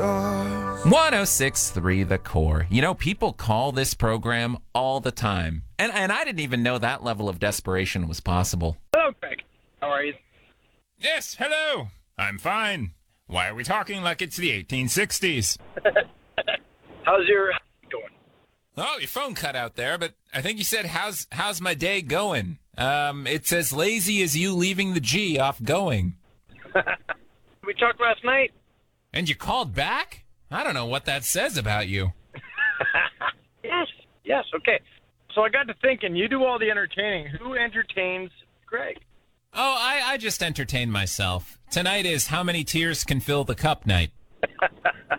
106.3 The Core. You know, people call this program all the time. And I didn't even know that level of desperation was possible. Hello, Greg. How are you? Yes, hello. I'm fine. Why are we talking like it's the 1860s? How's your going? Oh, your phone cut out there, but I think you said, how's my day going? It's as lazy as you leaving the G off going. We talked last night. And you called back? I don't know what that says about you. Yes, okay. So I got to thinking, you do all the entertaining. Who entertains Greg? Oh, I just entertain myself. Tonight is How Many Tears Can Fill the Cup night.